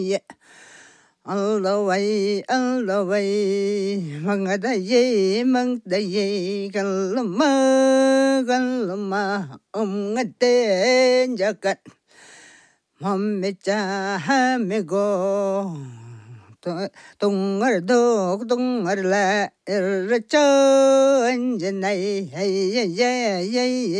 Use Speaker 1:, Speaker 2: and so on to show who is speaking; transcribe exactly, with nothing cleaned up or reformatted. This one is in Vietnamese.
Speaker 1: Allaway, allaway, mangadaye, mangdaye, galma, galma, umngate jagat, mammecha hamego, tungar dog, tungar la, irracha anjanay, hey, hey, hey, hey.